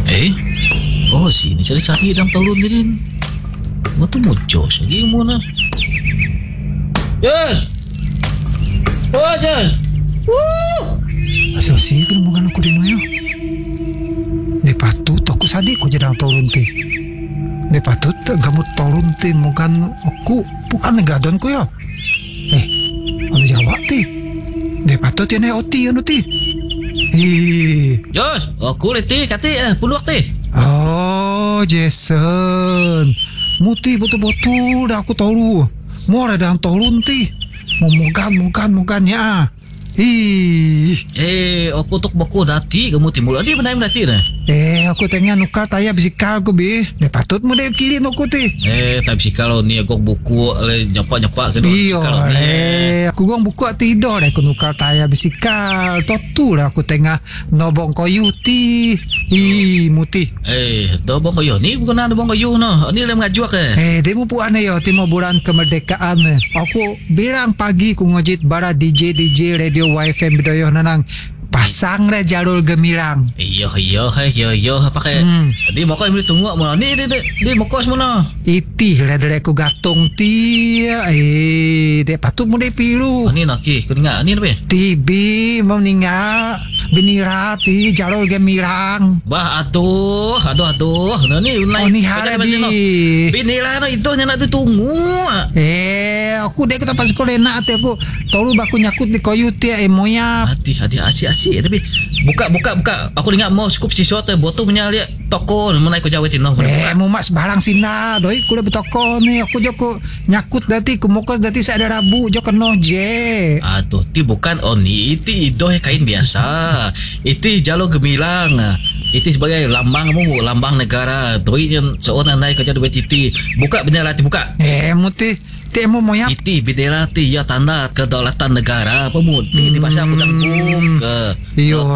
Eh? Oh, sini cari-cari dalam turun din. Mo tu muncul lagi mo na. Yes. Oh, yes. Woo! Asal kan bukan aku di noyo. Dia patut aku sadik ko jadi turun ti. Dia patut kamu turun ti bukan aku bukan gadon ko ya. Ano jawab ti? Dia patut ya naik oti anu ti. Yes. Aku leti kati puluh ti. Oh, Jason. Muti betul-betul dah aku tahu. Mau ada dalam turun ti. Mukan ya. Aku tok bako dati kamu timbul. Adi benar dati dah. Aku tengah nukar tayar bisikal ko be. Dia patut mo dia kilin aku ti. Tak bisikal ni aku buku nyapak-nyapak ke. Iyo aku gong buku tidur aku nukar tayar bisikal. Totu lah aku tengah nobong koyu ti. Muti. Dobong kayu ni bukan dobong kayu no. Ni lem ngajuak dia mau puan yo timo bulan kemerdekaan. Aku bilang pagi ku ngojit bara DJ radio YFM bidoyo nanang pasang dah jalur gemilang. Iyo pakai. Di mau kau beli tunggu mana ni di mau kos mana? Itih lah dari aku gatung ti. Dia patut mau dia pilu. Ni naki kau dengar ni apa? Tibi mau ninga binira ti jalur gemilang. Bah aduh. Ni ni harabi. Binira no itu nak ditunggu. Aku dek kita pas sekolah nak ti aku tolu baku nyakut di koyu ti moya. Hati asyik tapi buka aku dengar mau skup siswa tu botol punya lihat toko mulai kau jawab tino mau mak sebarang sina doi ku dah bertoko ni aku joko nyakut dati ku mokos dati saya ada rabu jo keno je ti bukan ni itu idoh kain biasa itu jalur gemilang itu sebagai lambang negara doi yang seorang naik kerja duit titi buka bendera ti buka muti temu moya itu bendera ti ya tanda kedaulatan negara pemudi di bahasa pulang ke iyo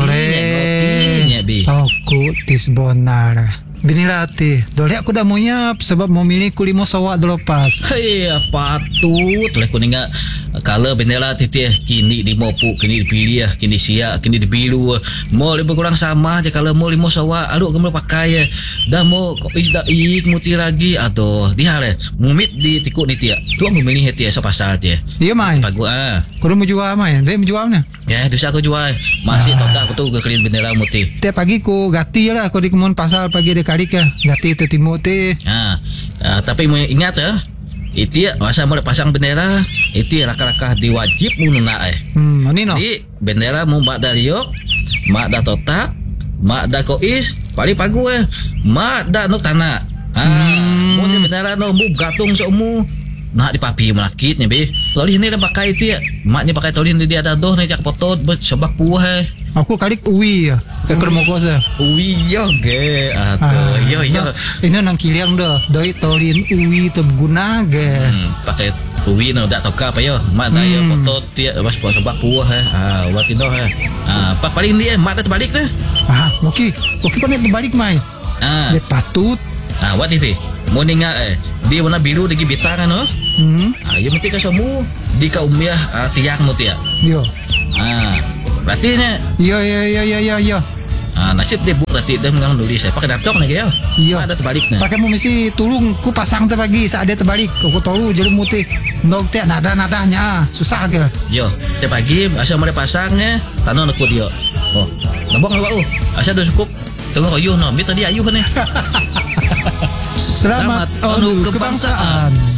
le aku tis bonar binilati dole aku dah moyap sebab mau milih kulimo sawak delepas patut lah aku dengar kalau bendera titi kini dimopu kini dipilih kini siap kini dipilu mau lebih kurang sama aja kalau mau limo sawak aduk kamu pakai dah mau kok dah muti lagi atau dia le mumit di tikuk ni tia tu aku milih tia so pasal tia dia mai pagu kau mau jual mai dia mau jual mana dosa aku jual masih tak betul ke kelin bendera muti tiap pagi ku gati lah aku di kemun pasal pagi dia kali ke gati tu timoti tapi mau ingat itu masa mau pasang bendera itu raka-raka diwajib mununa ni no di bendera mau mak daliok mak da totak mak da kois paling pagu mak da nuk tanah mau ni bendera no mu gatung somu nak dipapi melakitnya be tolin ni dah pakai itu maknya pakai tolin dia ada doh ni jak potot sebab puah aku kali uwi ke kermokos uwi yo ge yo ini nang kiliang dah doi tolin uwi terguna ge pakai uwi no dak toka apa yo mak dah yo potot dia bas sebab puah watin doh pak paling dia mak dah terbalik dah okey panik terbalik mai dia patut wat itu mau ninga dia warna biru dengan bintang kan ya mesti ka semua di ka umiah tiang mo tia yo berarti nya yo nasib dia bu berarti dia mengang nulis saya pakai laptop lagi ya ada terbalik nih pakai mau mesti tulung ku pasang terbagi saat dia terbalik aku tahu jadi mutih nok tia nadanya susah ke yo tiap pagi asal mau pasangnya tanah aku dia nabong apa asal dah cukup tengok ayuh no tadi ayuh kan Selamat Anu Kebangsaan.